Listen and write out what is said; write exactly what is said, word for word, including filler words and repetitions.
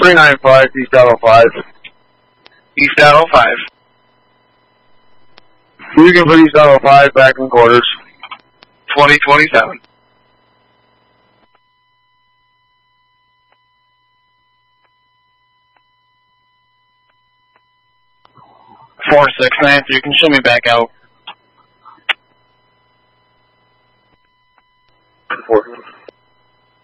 three nine five, East Allo five. East Allo five. You can put East Allo five back in quarters. twenty twenty-seven. four six nine, so you can show me back out. four